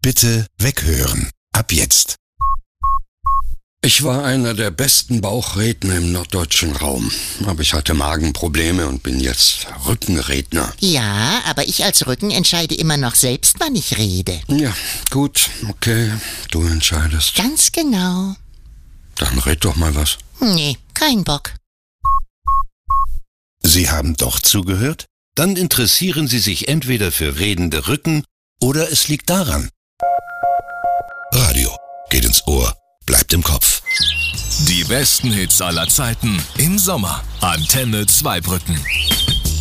Bitte weghören. Ab jetzt. Ich war einer der besten Bauchredner im norddeutschen Raum, aber ich hatte Magenprobleme und bin jetzt Rückenredner. Ja, aber ich als Rücken entscheide immer noch selbst, wann ich rede. Ja, gut, okay, du entscheidest. Ganz genau. Dann red doch mal was. Nee, kein Bock. Sie haben doch zugehört? Dann interessieren Sie sich entweder für redende Rücken oder es liegt daran. Radio geht ins Ohr, bleibt im Kopf. Die besten Hits aller Zeiten im Sommer. Antenne Zweibrücken.